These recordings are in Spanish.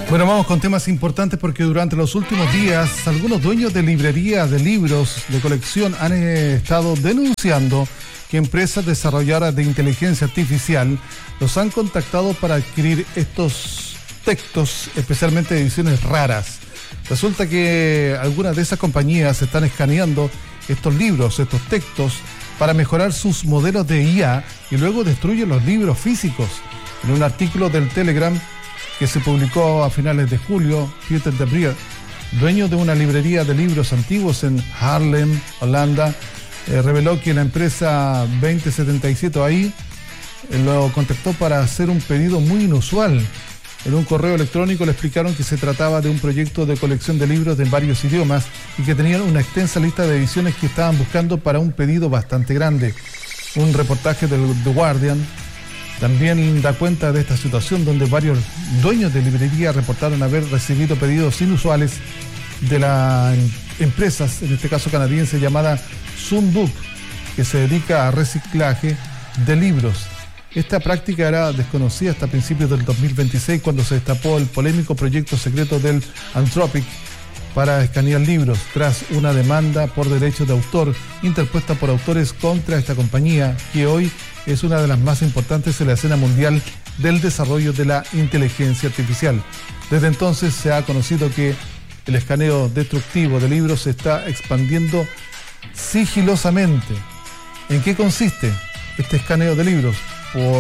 Bueno, vamos con temas importantes porque durante los últimos días algunos dueños de librerías de libros de colección han estado denunciando que empresas desarrolladoras de inteligencia artificial los han contactado para adquirir estos textos, especialmente ediciones raras. Resulta que algunas de esas compañías están escaneando estos libros, estos textos, para mejorar sus modelos de IA y luego destruyen los libros físicos. En un artículo del Telegram que se publicó a finales de julio, Peter de Brier, dueño de una librería de libros antiguos en Haarlem, Holanda, reveló que la empresa 2077 AI lo contactó para hacer un pedido muy inusual. En un correo electrónico le explicaron que se trataba de un proyecto de colección de libros de varios idiomas y que tenían una extensa lista de ediciones que estaban buscando para un pedido bastante grande. Un reportaje del The Guardian también da cuenta de esta situación, donde varios dueños de librería reportaron haber recibido pedidos inusuales de las empresas, en este caso canadiense, llamada Zoombook, que se dedica a reciclaje de libros. Esta práctica era desconocida hasta principios del 2026, cuando se destapó el polémico proyecto secreto del Anthropic para escanear libros, tras una demanda por derechos de autor interpuesta por autores contra esta compañía, que hoy es una de las más importantes en la escena mundial del desarrollo de la inteligencia artificial. Desde entonces se ha conocido que el escaneo destructivo de libros se está expandiendo sigilosamente. ¿En qué consiste este escaneo de libros? Por,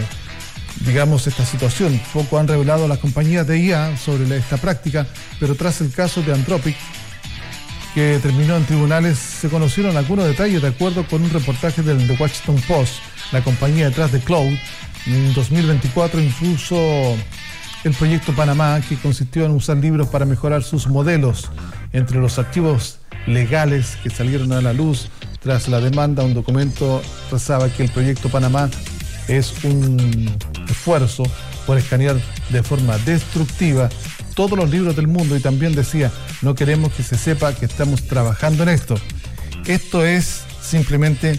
esta situación, poco han revelado las compañías de IA sobre esta práctica, pero tras el caso de Anthropic, que terminó en tribunales, se conocieron algunos detalles. De acuerdo con un reportaje del The Washington Post, la compañía detrás de Cloud, en 2024 impuso el proyecto Panamá, que consistió en usar libros para mejorar sus modelos. Entre los archivos legales que salieron a la luz tras la demanda, un documento rezaba que el proyecto Panamá es un esfuerzo por escanear de forma destructiva todos los libros del mundo, y también decía: no queremos que se sepa que estamos trabajando en esto. Esto es simplemente,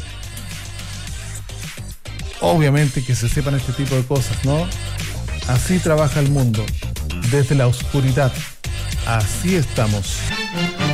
obviamente, que se sepan este tipo de cosas, ¿no? Así trabaja el mundo, desde la oscuridad. Así estamos.